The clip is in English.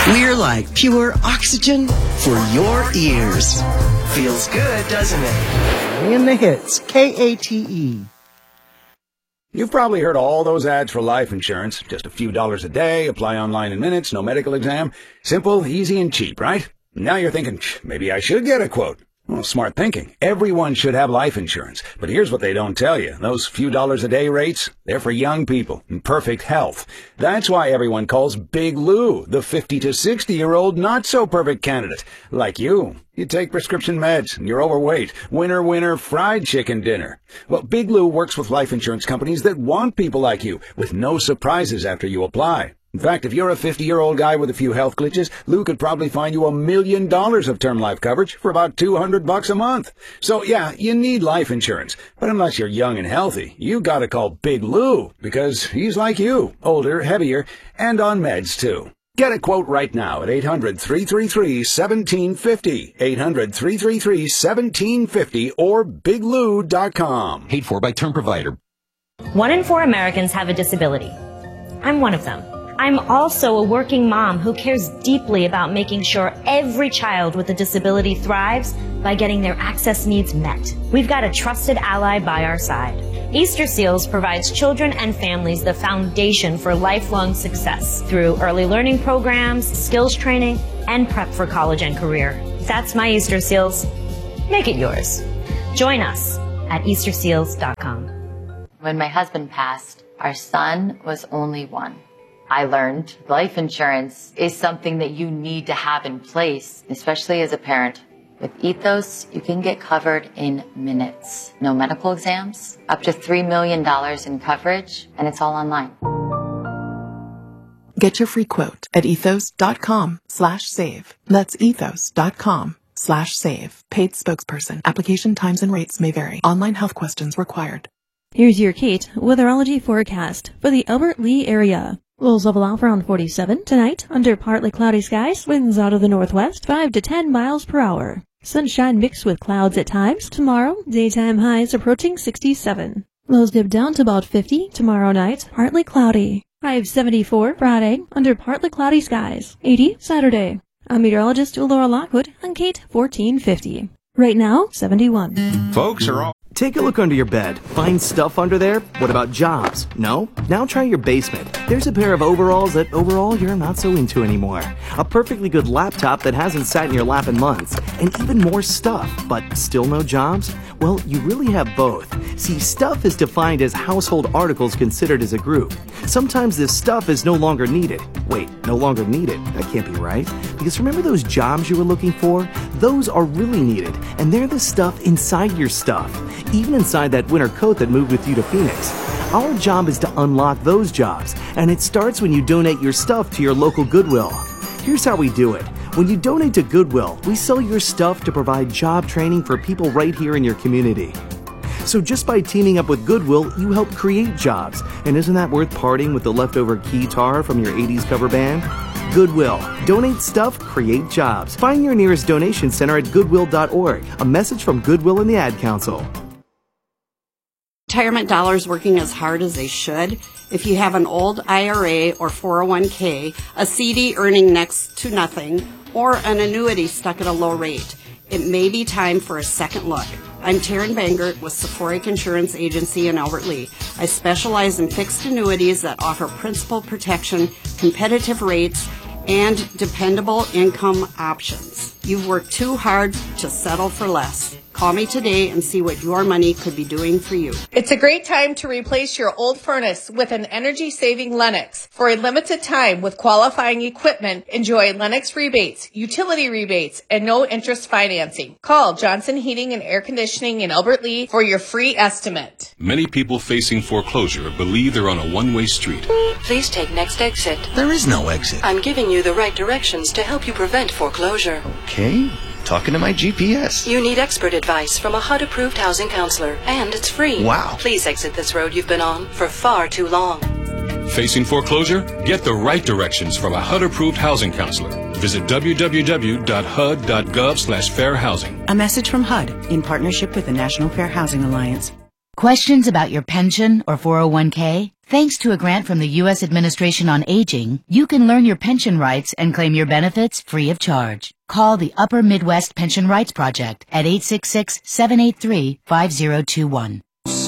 We're like pure oxygen for your ears. Feels good, doesn't it? In the hits, KATE. You've probably heard all those ads for life insurance. Just a few dollars a day, apply online in minutes, no medical exam. Simple, easy, and cheap, right? Now you're thinking, maybe I should get a quote. Well, smart thinking. Everyone should have life insurance. But here's what they don't tell you. Those few dollars a day rates, they're for young people in perfect health. That's why everyone calls Big Lou the 50 to 60-year-old not-so-perfect candidate. Like you. You take prescription meds, and you're overweight. Winner, winner, fried chicken dinner. Well, Big Lou works with life insurance companies that want people like you, with no surprises after you apply. In fact, if you're a 50-year-old guy with a few health glitches, Lou could probably find you $1 million of term life coverage for about $200 a month. So yeah, you need life insurance. But unless you're young and healthy, you gotta call Big Lou, because he's like you, older, heavier, and on meds too. Get a quote right now at 800-333-1750, 800-333-1750, or biglou.com. Paid for by term provider. 1 in 4 Americans have a disability. I'm one of them. I'm also a working mom who cares deeply about making sure every child with a disability thrives by getting their access needs met. We've got a trusted ally by our side. Easter Seals provides children and families the foundation for lifelong success through early learning programs, skills training, and prep for college and career. That's my Easter Seals. Make it yours. Join us at easterseals.com. When my husband passed, our son was only 1. I learned life insurance is something that you need to have in place, especially as a parent. With Ethos, you can get covered in minutes. No medical exams, up to $3 million in coverage, and it's all online. Get your free quote at ethos.com/save. That's ethos.com/save. Paid spokesperson. Application times and rates may vary. Online health questions required. Here's your Kate weatherology forecast for the Albert Lea area. Lows level off around 47 tonight, under partly cloudy skies, winds out of the northwest, 5 to 10 miles per hour. Sunshine mixed with clouds at times. Tomorrow, daytime highs approaching 67. Lows dip down to about 50 tomorrow night, partly cloudy. High of 74 Friday, under partly cloudy skies. 80 Saturday. I'm meteorologist Laura Lockwood on Kate 1450. Right now, 71. Folks are all... Take a look under your bed. Find stuff under there? What about jobs? No? Now try your basement. There's a pair of overalls that overall you're not so into anymore. A perfectly good laptop that hasn't sat in your lap in months. And even more stuff, but still no jobs? Well, you really have both. See, stuff is defined as household articles considered as a group. Sometimes this stuff is no longer needed. Wait, no longer needed? That can't be right. Because remember those jobs you were looking for? Those are really needed, and they're the stuff inside your stuff. Even inside that winter coat that moved with you to Phoenix. Our job is to unlock those jobs, and it starts when you donate your stuff to your local Goodwill. Here's how we do it. When you donate to Goodwill, we sell your stuff to provide job training for people right here in your community. So just by teaming up with Goodwill, you help create jobs. And isn't that worth parting with the leftover keytar from your 80s cover band? Goodwill. Donate stuff, create jobs. Find your nearest donation center at goodwill.org. A message from Goodwill and the Ad Council. Retirement dollars working as hard as they should. If you have an old IRA or 401k, a CD earning next to nothing, or an annuity stuck at a low rate, it may be time for a second look. I'm Taryn Bangert with Sephoric Insurance Agency in Albert Lea. I specialize in fixed annuities that offer principal protection, competitive rates, and dependable income options. You've worked too hard to settle for less. Call me today and see what your money could be doing for you. It's a great time to replace your old furnace with an energy-saving Lennox. For a limited time with qualifying equipment, enjoy Lennox rebates, utility rebates, and no interest financing. Call Johnson Heating and Air Conditioning in Albert Lea for your free estimate. Many people facing foreclosure believe they're on a one-way street. Please take next exit. There is no exit. I'm giving you the right directions to help you prevent foreclosure. Okay. Talking to my GPS. You need expert advice from a HUD-approved housing counselor, and it's free. Wow. Please exit this road you've been on for far too long. Facing foreclosure? Get the right directions from a HUD-approved housing counselor. Visit www.hud.gov/fairhousing. A message from HUD in partnership with the National Fair Housing Alliance. Questions about your pension or 401k? Thanks to a grant from the U.S. Administration on Aging, you can learn your pension rights and claim your benefits free of charge. Call the Upper Midwest Pension Rights Project at 866-783-5021.